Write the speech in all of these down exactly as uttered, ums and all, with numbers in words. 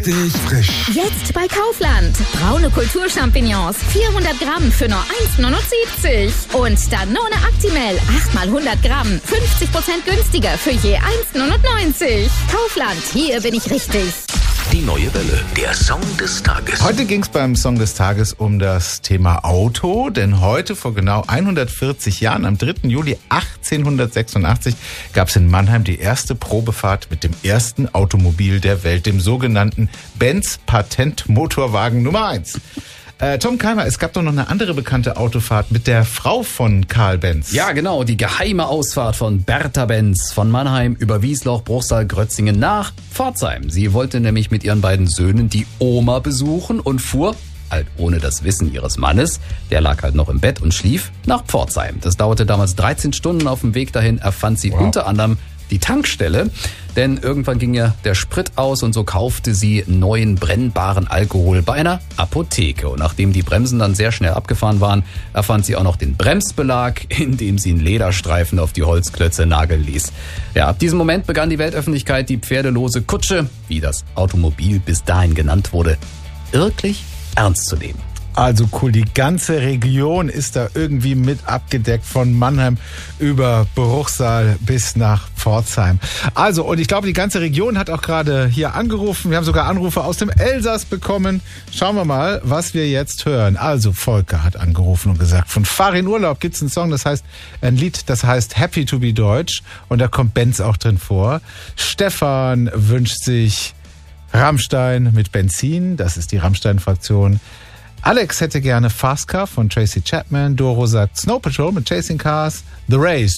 Richtig frisch. Jetzt bei Kaufland. Braune Kulturchampignons. vierhundert Gramm für nur eins Komma neunundsiebzig. Und Danone Actimel. acht mal hundert Gramm. fünfzig Prozent günstiger für je eins Komma neunundneunzig. Kaufland, hier bin ich richtig. Die neue Welle, der Song des Tages. Heute ging es beim Song des Tages um das Thema Auto, denn heute vor genau hundertvierzig Jahren, am dritten Juli achtzehnhundertsechsundachtzig, gab es in Mannheim die erste Probefahrt mit dem ersten Automobil der Welt, dem sogenannten Benz Patentmotorwagen Nummer eins. Äh, Tom Keimer, es gab doch noch eine andere bekannte Autofahrt mit der Frau von Karl Benz. Ja, genau, die geheime Ausfahrt von Bertha Benz von Mannheim über Wiesloch, Bruchsal, Grötzingen nach Pforzheim. Sie wollte nämlich mit ihren beiden Söhnen die Oma besuchen und fuhr, halt ohne das Wissen ihres Mannes, der lag halt noch im Bett und schlief, nach Pforzheim. Das dauerte damals dreizehn Stunden. Auf dem Weg dahin erfand sie wow. unter anderem die Tankstelle, denn irgendwann ging ja der Sprit aus und so kaufte sie neuen brennbaren Alkohol bei einer Apotheke. Und nachdem die Bremsen dann sehr schnell abgefahren waren, erfand sie auch noch den Bremsbelag, indem sie einen Lederstreifen auf die Holzklötze nageln ließ. Ja, ab diesem Moment begann die Weltöffentlichkeit die pferdelose Kutsche, wie das Automobil bis dahin genannt wurde, wirklich ernst zu nehmen. Also cool, die ganze Region ist da irgendwie mit abgedeckt, von Mannheim über Bruchsal bis nach Pforzheim. Also, und ich glaube, die ganze Region hat auch gerade hier angerufen. Wir haben sogar Anrufe aus dem Elsass bekommen. Schauen wir mal, was wir jetzt hören. Also, Volker hat angerufen und gesagt, von Fahr in Urlaub gibt's einen Song, das heißt, ein Lied, das heißt Happy to be Deutsch. Und da kommt Benz auch drin vor. Stefan wünscht sich Rammstein mit Benzin. Das ist die Rammstein-Fraktion. Alex hätte gerne Fast Car von Tracy Chapman. Doro sagt Snow Patrol mit Chasing Cars. The Race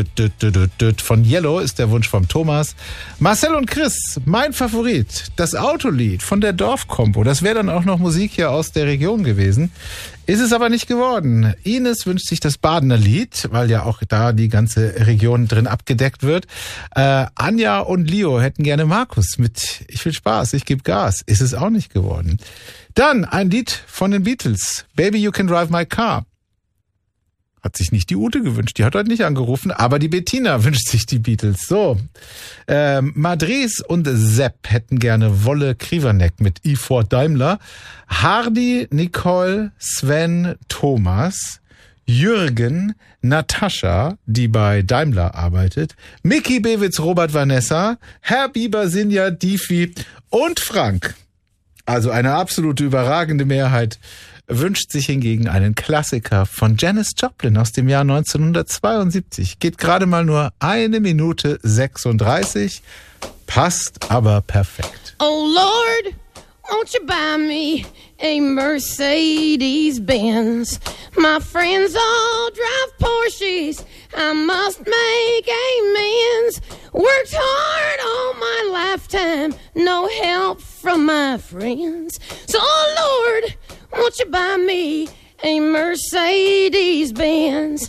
von Yellow ist der Wunsch von Thomas. Marcel und Chris, mein Favorit, das Autolied von der Dorfkombo. Das wäre dann auch noch Musik hier aus der Region gewesen. Ist es aber nicht geworden. Ines wünscht sich das Badener Lied, weil ja auch da die ganze Region drin abgedeckt wird. Äh, Anja und Leo hätten gerne Markus mit Ich will Spaß, ich gebe Gas. Ist es auch nicht geworden. Dann ein Lied von den Beatles. Baby, you can drive my car. Hat sich nicht die Ute gewünscht, die hat heute nicht angerufen, aber die Bettina wünscht sich die Beatles. So, ähm, Madres und Sepp hätten gerne Wolle Krivanek mit I vor Daimler. Hardy, Nicole, Sven, Thomas, Jürgen, Natascha, die bei Daimler arbeitet, Micky, Bewitz, Robert, Vanessa, Herr Bieber, Sinja, Difi und Frank. Also eine absolute überragende Mehrheit wünscht sich hingegen einen Klassiker von Janis Joplin aus dem Jahr neunzehnhundertzweiundsiebzig. Geht gerade mal nur eine Minute sechsunddreißig, passt aber perfekt. Oh Lord, won't you buy me a Mercedes-Benz? My friends all drive Porsches, I must make amends. Worked hard all my lifetime, no help from my friends. So, oh Lord, won't you buy me a Mercedes-Benz?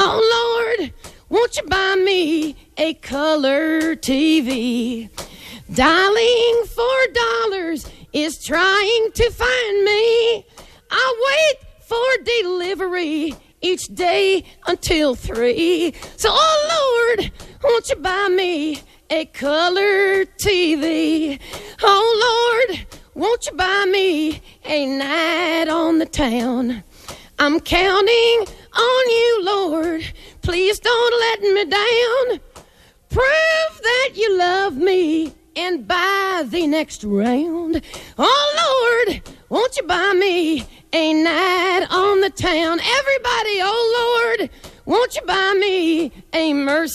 Oh Lord, won't you buy me a color T V? Dialing for dollars is trying to find me. I wait for delivery each day until three. So, oh Lord, won't you buy me a color T V? Oh Lord, won't you buy me a night on the town? I'm counting on you, Lord. Please don't let me down. Prove that you love me and buy the next round. Oh Lord, won't you buy me a night on the town? Everybody, oh Lord, won't you buy me a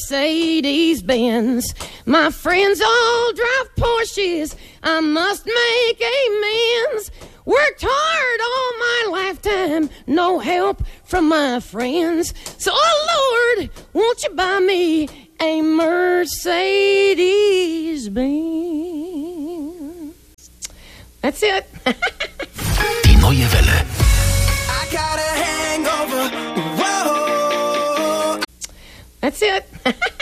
Mercedes-Benz? My friends all drive Porsches, I must make amends. Worked hard all my lifetime, no help from my friends. So, oh Lord, won't you buy me a Mercedes-Benz? That's it. Die neue Welle. I got a hangover. Whoa. That's it.